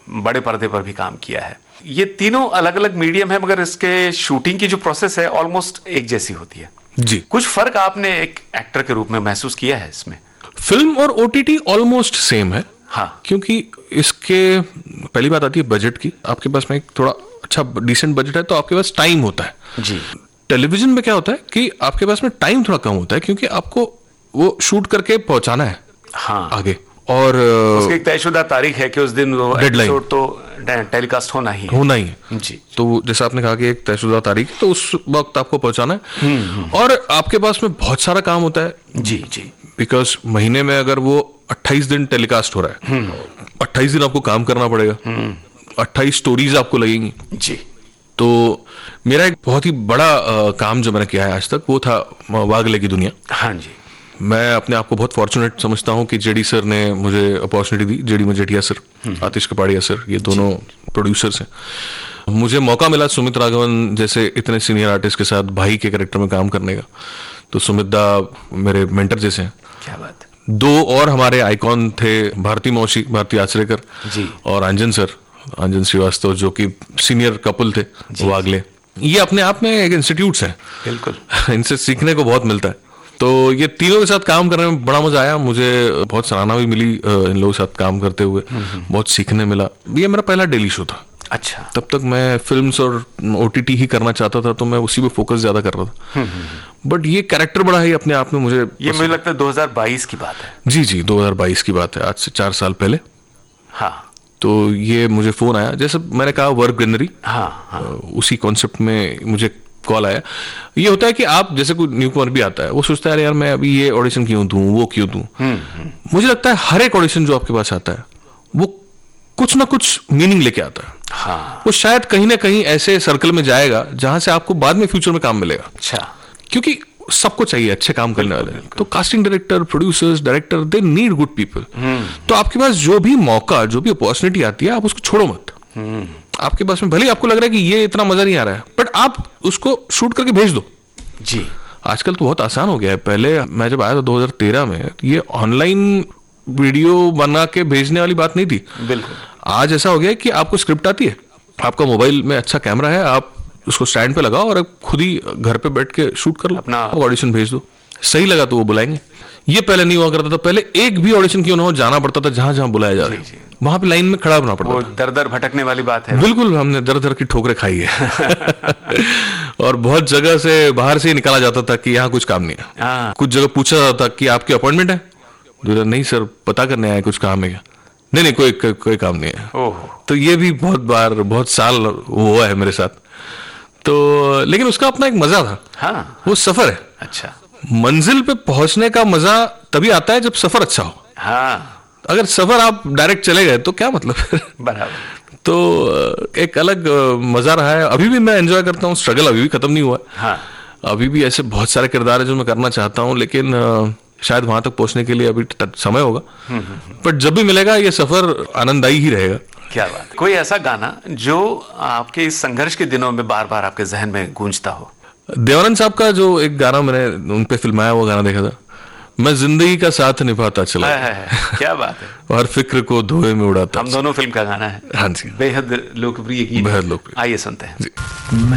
बड़े पर्दे पर भी काम किया है। ये तीनों अलग अलग मीडियम है, मगर इसके शूटिंग की जो प्रोसेस है ऑलमोस्ट एक जैसी होती है जी। कुछ फर्क आपने एक एक्टर के रूप में महसूस किया है इसमें? फिल्म और ओटीटी ऑलमोस्ट सेम है। हाँ, क्योंकि इसके पहली बात आती है बजट की। आपके पास में एक थोड़ा अच्छा डिसेंट बजट है तो आपके पास टाइम होता है जी। टेलीविजन में क्या होता है कि आपके पास में टाइम थोड़ा कम होता है, क्योंकि आपको वो शूट करके पहुंचाना है हाँ, आगे, और उसकी एक तयशुदा तारीख है कि उस दिन वो डेडलाइन एपिसोड तो टेलीकास्ट होना ही है जी। तो जैसा आपने कहा कि एक तयशुदा तारीख है, तो उस वक्त आपको पहुंचाना है। और आपके पास में बहुत सारा काम होता है जी जी। बिकॉज महीने में अगर वो 28 दिन टेलीकास्ट हो रहा है, 28 दिन आपको काम करना पड़ेगा, 28 स्टोरीज आपको लगेंगी जी। तो मेरा एक बहुत ही बड़ा काम जो मैंने किया है आज तक वो था वागले की दुनिया। हाँ जी। मैं अपने आप को बहुत फॉर्चुनेट समझता हूँ कि जेडी सर ने मुझे अपॉर्चुनिटी दी। जेडी मजेठिया सर, आतिश कपाड़िया सर, ये दोनों प्रोड्यूसर्स हैं। मुझे मौका मिला सुमित राघवन जैसे इतने सीनियर आर्टिस्ट के साथ भाई के कैरेक्टर में काम करने का। तो सुमित दा मेरे मेंटर जैसे हैं। क्या बात। दो और हमारे आइकॉन थे, भारती मौशी, भारती आचरेकर जी, और अंजन सर, अंजन श्रीवास्तव, जो कि सीनियर कपल थे वागले। ये अपने आप में एक इंस्टीट्यूट्स हैं, बिल्कुल। इनसे सीखने को बहुत मिलता है। तो ये तीनों के साथ काम करने में बड़ा मजा आया। मुझे बहुत सराहना भी मिली इन लोगों के साथ काम करते हुए, बहुत सीखने मिला। ये मेरा पहला डेली शो था। अच्छा। तब तक मैं फिल्म्स और ओटीटी ही करना चाहता था, तो मैं उसी पे फोकस ज्यादा कर रहा था। बट ये कैरेक्टर बड़ा है अपने आप में। ये मुझे लगता है 2022 की बात है। जी जी, 2022 की बात है, आज से 4 साल पहले। हाँ। तो ये मुझे फोन आया, जैसे मैंने कहा वर्क ग्रीनरी, हाँ। उसी कॉन्सेप्ट में मुझे कॉल आया। ये होता है कि आप जैसे कोई न्यूकमर भी आता है, वो सोचता है यार मैं अभी ये ऑडिशन क्यों दूं, वो क्यों दूं। मुझे लगता है हर एक ऑडिशन जो आपके पास आता है वो कुछ ना कुछ मीनिंग लेके आता है। हाँ। वो शायद कहीं ना कहीं ऐसे सर्कल में जाएगा जहां से आपको बाद में फ्यूचर में काम मिलेगा। अच्छा। क्योंकि सबको चाहिए अच्छे काम करने वाले। तो casting director, producers, director, they need good people. तो आपके पास जो भी मौका, जो भी अपॉर्चुनिटी आती है, आप उसको छोड़ो मत। आपके पास में भले ही आपको लग रहा है कि ये इतना मजा नहीं आ रहा है, बट आप उसको शूट करके भेज दो। जी। आजकल तो बहुत आसान हो गया है। पहले मैं जब आया था 2013 में, ये ऑनलाइन वीडियो बना के भेजने वाली बात नहीं थी। बिल्कुल। आज ऐसा हो गया है कि आपको स्क्रिप्ट आती है, आपका मोबाइल में अच्छा कैमरा है, आप उसको स्टैंड पे लगाओ और खुद ही घर पे बैठ के शूट कर लो, अपना ऑडिशन भेज दो। सही लगा तो वो बुलाएंगे। ये पहले नहीं हुआ करता था। पहले एक भी ऑडिशन क्यों ना हो, जाना पड़ता था जहां जहां बुलाया जा रहा है, वहां पे लाइन में खड़ा होना पड़ता वो था। दर दर भटकने वाली बात है। बिल्कुल, हमने दर दर की ठोकरें खाई है। और बहुत जगह से बाहर से ही निकाला जाता था कि यहाँ कुछ काम नहीं है। कुछ जगह पूछा जाता था कि आपकी अपॉइंटमेंट है, नहीं सर पता करने आए, कुछ काम है क्या? नहीं कोई काम नहीं है। तो ये भी बहुत बार, बहुत साल हुआ है मेरे साथ। तो लेकिन उसका अपना एक मजा था। हाँ। वो सफर है। अच्छा। मंजिल पे पहुंचने का मजा तभी आता है जब सफर अच्छा हो। हाँ। अगर सफर आप डायरेक्ट चले गए तो क्या मतलब। बराबर। तो एक अलग मजा रहा है। अभी भी मैं एंजॉय करता हूँ। स्ट्रगल अभी भी खत्म नहीं हुआ। हाँ। अभी भी ऐसे बहुत सारे किरदार है जो मैं करना चाहता हूँ, लेकिन शायद वहां तक पहुंचने के लिए अभी समय होगा। बट जब भी मिलेगा ये सफर आनंददायी ही रहेगा। क्या बात। कोई ऐसा गाना जो आपके इस संघर्ष के दिनों में बार बार आपके जहन में गूंजता हो? देवानंद साहब का जो एक गाना मैंने उन पे फिल्माया, वो गाना देखा था, मैं जिंदगी का साथ निभाता चला। क्या बात है। और फिक्र को धुएं में उड़ाता। हम दोनों फिल्म का गाना है। हाँ जी। बेहद लोकप्रिय गीत। बेहद लोकप्रिय। आइए सुनते हैं। जी।